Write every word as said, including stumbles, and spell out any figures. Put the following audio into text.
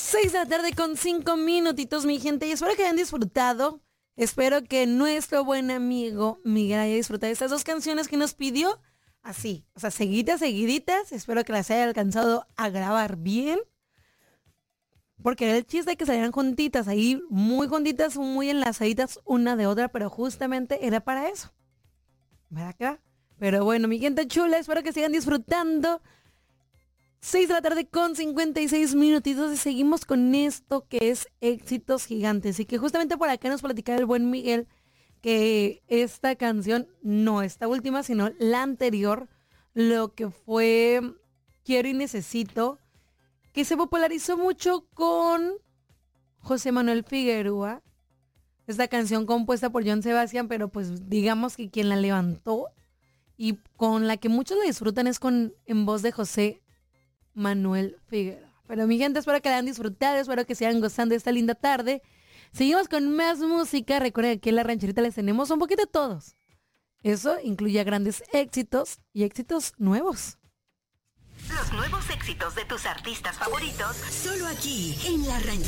Seis de la tarde con cinco minutitos, mi gente, y espero que hayan disfrutado. Espero que nuestro buen amigo Miguel haya disfrutado de estas dos canciones que nos pidió. Así, o sea, seguiditas, seguiditas. Espero que las haya alcanzado a grabar bien. Porque era el chiste de que salieran juntitas, ahí muy juntitas, muy enlazaditas una de otra, pero justamente era para eso. ¿Verdad acá? Pero bueno, mi gente chula, espero que sigan disfrutando. seis de la tarde con cincuenta y seis minutitos y seguimos con esto que es éxitos gigantes. Y que justamente por acá nos platicaba el buen Miguel que esta canción, no esta última, sino la anterior, lo que fue Quiero y Necesito, que se popularizó mucho con José Manuel Figueroa. Esta canción compuesta por Joan Sebastián, pero pues digamos que quien la levantó y con la que muchos la disfrutan es con en voz de José Manuel Figueroa. Pero mi gente, espero que la hayan disfrutado, espero que sigan gozando de esta linda tarde. Seguimos con más música. Recuerden que aquí en La Rancherita les tenemos un poquito de todos. Eso incluye grandes éxitos y éxitos nuevos. Los nuevos éxitos de tus artistas favoritos, solo aquí en La Rancherita.